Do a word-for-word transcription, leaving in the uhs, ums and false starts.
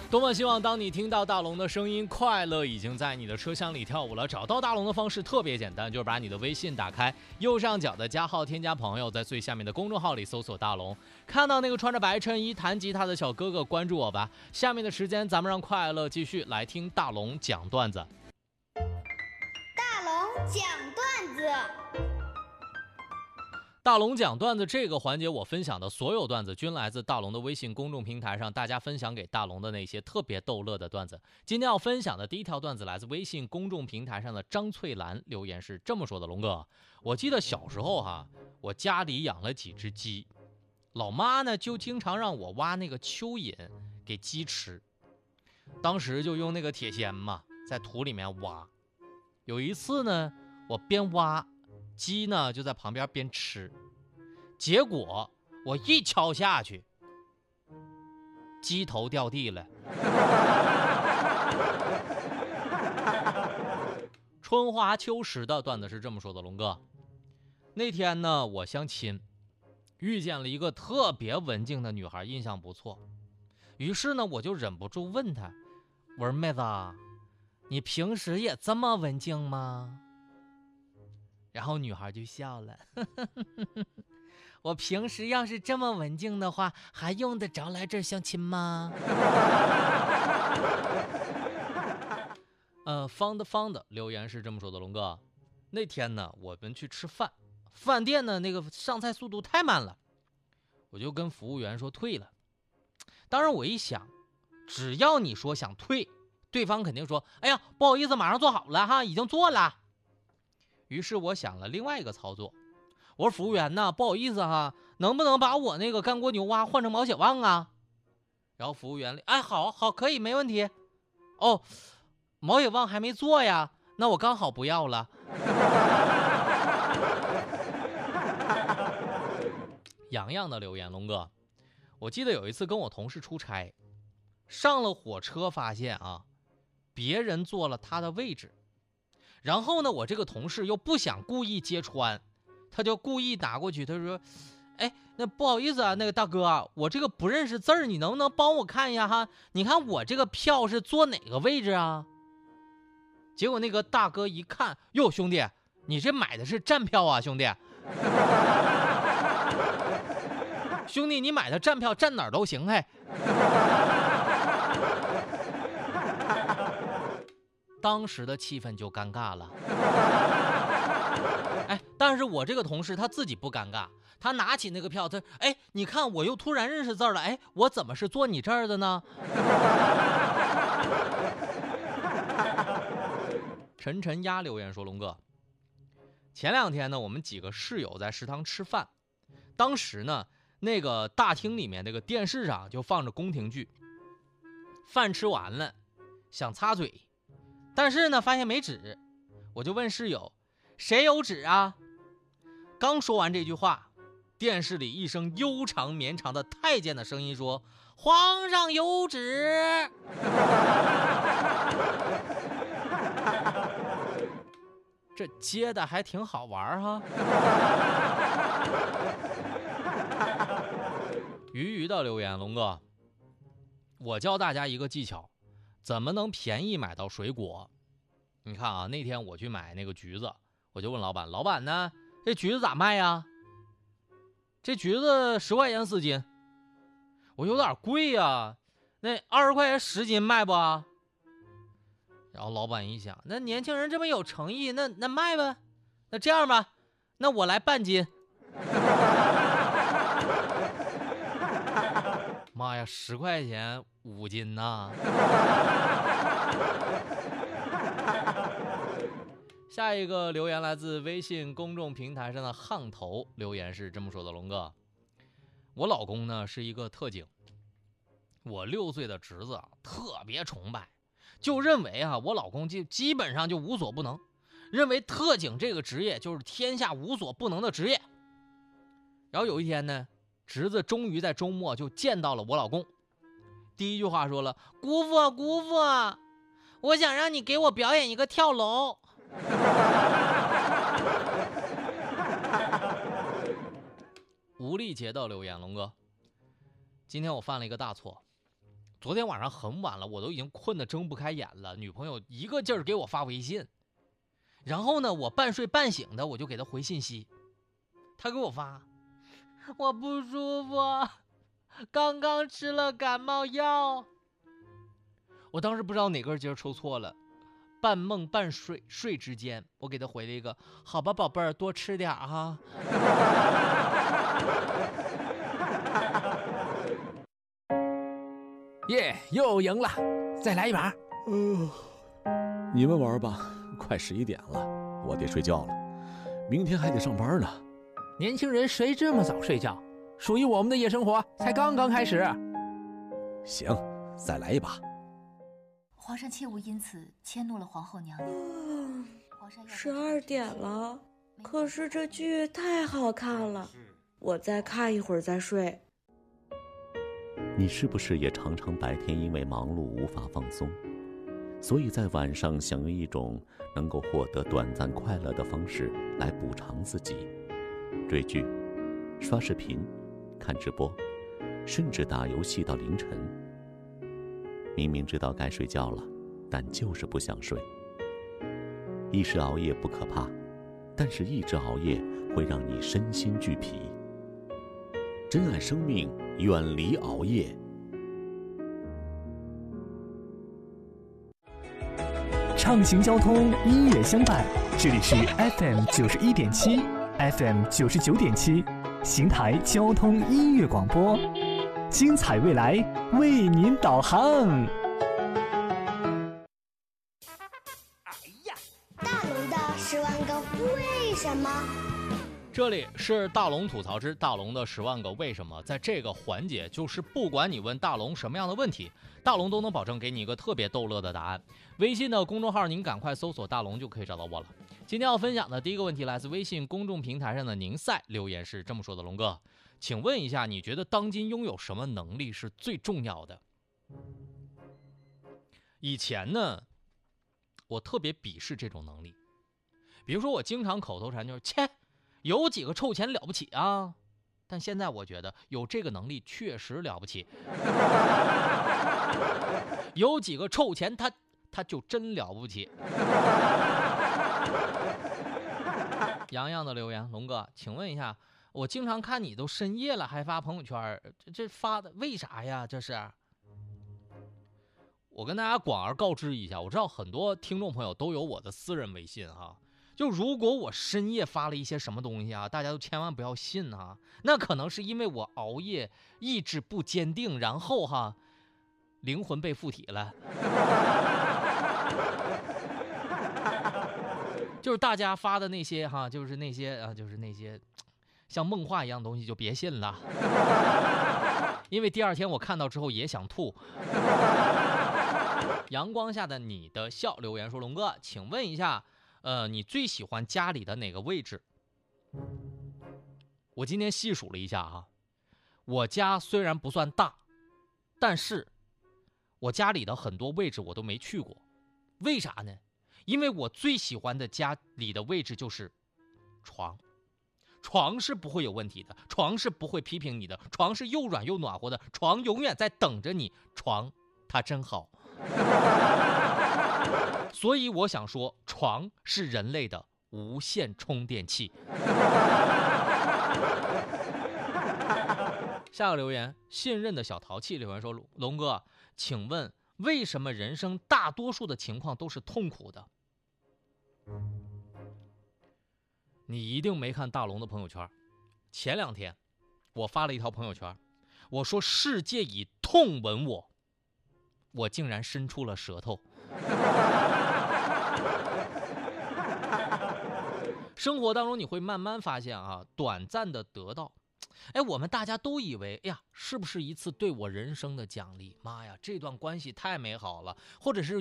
多么希望当你听到大龙的声音，快乐已经在你的车厢里跳舞了。找到大龙的方式特别简单，就是把你的微信打开，右上角的加号添加朋友，在最下面的公众号里搜索大龙，看到那个穿着白衬衣弹吉他的小哥哥，关注我吧。下面的时间咱们让快乐继续来听大龙讲段子。 大龙讲段子。 大龙讲段子这个环节，我分享的所有段子均来自大龙的微信公众平台上，大家分享给大龙的那些特别逗乐的段子。今天要分享的第一条段子来自微信公众平台上的张翠兰，留言是这么说的：龙哥，我记得小时候哈，我家里养了几只鸡，老妈呢就经常让我挖那个蚯蚓给鸡吃，当时就用那个铁锨嘛，在土里面挖。有一次呢，我边挖，鸡呢就在旁边边吃，结果我一敲下去，鸡头掉地了。春华秋实的段子是这么说的：龙哥，那天呢我相亲，遇见了一个特别文静的女孩，印象不错，于是呢我就忍不住问她，我说妹子，你平时也这么文静吗？然后女孩就笑了，我平时要是这么文静的话，还用得着来这儿相亲吗？呃，方的方的留言是这么说的：龙哥，那天呢我们去吃饭，饭店呢那个上菜速度太慢了，我就跟服务员说退了。当然我一想，只要你说想退，对方肯定说，哎呀不好意思，马上做好了哈，已经做了。于是我想了另外一个操作，我说服务员呢，不好意思哈，能不能把我那个干锅牛蛙换成毛血旺啊？然后服务员，哎，好好，可以，没问题。哦，毛血旺还没做呀，那我刚好不要了。洋洋的留言：龙哥，我记得有一次跟我同事出差，上了火车发现啊，别人坐了他的位置。然后呢，我这个同事又不想故意揭穿，他就故意打过去，他说，哎，那不好意思啊，那个大哥啊，我这个不认识字儿，你能不能帮我看一下哈？你看我这个票是坐哪个位置啊？结果那个大哥一看，哟，兄弟，你这买的是站票啊，兄弟。兄弟，你买的站票站哪儿都行，嘿。当时的气氛就尴尬了。哎，但是我这个同事他自己不尴尬，他拿起那个票，他哎，你看我又突然认识字了，哎，我怎么是坐你这儿的呢？陈晨鸭留言说：龙哥，前两天呢，我们几个室友在食堂吃饭，当时呢，那个大厅里面那个电视上就放着宫廷剧，饭吃完了，想擦嘴。但是呢，发现没纸，我就问室友，谁有纸啊？刚说完这句话，电视里一声悠长绵长的太监的声音说，皇上有纸。这接的还挺好玩哈。鱼鱼的留言：龙哥，我教大家一个技巧，怎么能便宜买到水果？你看啊，那天我去买那个橘子，我就问老板，老板呢，这橘子咋卖呀？这橘子十块钱四斤，我有点贵呀，那二十块钱十斤卖不？然后老板一想，那年轻人这么有诚意，那那卖吧，那这样吧，那我来半斤。妈呀，十块钱五斤呐！下一个留言来自微信公众平台上的汉头，留言是这么说的：龙哥，我老公呢是一个特警，我六岁的侄子啊特别崇拜，就认为啊我老公就基本上就无所不能，认为特警这个职业就是天下无所不能的职业。然后有一天呢，侄子终于在周末就见到了我老公，第一句话说了，姑父姑父，我想让你给我表演一个跳楼。吴丽杰的留言：龙哥，今天我犯了一个大错， 昨天晚上很晚了，我都已经困得睁不开眼了，女朋友一个劲儿给我发微信，然后呢，我半睡半醒的，我就给她回信息，她给我发，我不舒服，刚刚吃了感冒药。我当时不知道哪根筋抽错了，半梦半睡睡之间，我给她回了一个好吧宝贝儿，多吃点哈。 耶，又赢了，再来一把。 嗯、呃，你们玩吧，快十一点了，我得睡觉了，明天还得上班呢。 年轻人谁这么早睡觉？属于我们的夜生活才刚刚开始。 行，再来一把。 皇上切勿因此迁怒了皇后娘娘。 嗯，十二点了，可是这剧太好看了，我再看一会儿再睡。 你是不是也常常白天因为忙碌无法放松，所以在晚上想用一种能够获得短暂快乐的方式来补偿自己？追剧、刷视频、看直播，甚至打游戏到凌晨。明明知道该睡觉了，但就是不想睡。一时熬夜不可怕，但是一直熬夜会让你身心俱疲。珍爱生命，远离熬夜。 畅行交通，音乐相伴。这里是 F M 九十一点七 ，F M 九十九点七，邢台交通音乐广播，精彩未来为您导航。 大龙的十万个为什么？ 这里是大龙吐槽之大龙的十万个为什么。在这个环节，就是不管你问大龙什么样的问题，大龙都能保证给你一个特别逗乐的答案。微信的公众号您赶快搜索大龙就可以找到我了。今天要分享的第一个问题来自微信公众平台上的宁赛，留言是这么说的：龙哥，请问一下，你觉得当今拥有什么能力是最重要的？以前呢，我特别鄙视这种能力，比如说我经常口头禅就是切，有几个臭钱了不起啊？但现在我觉得有这个能力确实了不起。有几个臭钱他他就真了不起。洋洋的留言：龙哥，请问一下，我经常看你都深夜了还发朋友圈，这这发的为啥呀？这是我跟大家广而告之一下，我知道很多听众朋友都有我的私人微信哈。就如果我深夜发了一些什么东西啊，大家都千万不要信啊，那可能是因为我熬夜意志不坚定，然后哈灵魂被附体了。就是大家发的那些哈，就是那些啊，就是那些像梦话一样的东西就别信了，因为第二天我看到之后也想吐。阳光下的你的笑留言说：龙哥，请问一下，呃，你最喜欢家里的哪个位置？我今天细数了一下啊，我家虽然不算大，但是我家里的很多位置我都没去过。为啥呢？因为我最喜欢的家里的位置就是床。床是不会有问题的，床是不会批评你的，床是又软又暖和的，床永远在等着你，床它真好。所以我想说，床是人类的无线充电器。下个留言，信任的小淘气留言说：龙哥，请问为什么人生大多数的情况都是痛苦的？你一定没看大龙的朋友圈。前两天我发了一条朋友圈，我说世界以痛吻我，我竟然伸出了舌头。生活当中你会慢慢发现啊，短暂的得到，哎，我们大家都以为，哎呀，是不是一次对我人生的奖励？妈呀，这段关系太美好了，或者是